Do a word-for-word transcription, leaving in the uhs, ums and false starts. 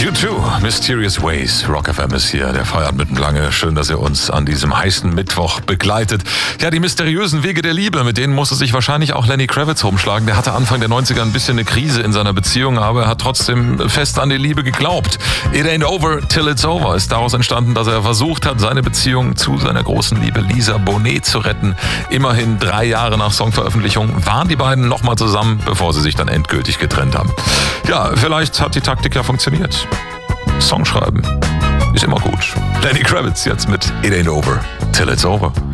You too, Mysterious Ways. Rock F M ist hier, der Feierabend mitten lange. Schön, dass ihr uns an diesem heißen Mittwoch begleitet. Ja, die mysteriösen Wege der Liebe, mit denen musste sich wahrscheinlich auch Lenny Kravitz rumschlagen. Der hatte Anfang der neunziger ein bisschen eine Krise in seiner Beziehung, aber er hat trotzdem fest an die Liebe geglaubt. It ain't over till it's over ist daraus entstanden, dass er versucht hat, seine Beziehung zu seiner großen Liebe Lisa Bonet zu retten. Immerhin drei Jahre nach Songveröffentlichung waren die beiden nochmal zusammen, bevor sie sich dann endgültig getrennt haben. Ja, vielleicht hat die Taktik ja funktioniert. Song schreiben ist immer gut. Lenny Kravitz jetzt mit It ain't over till it's over.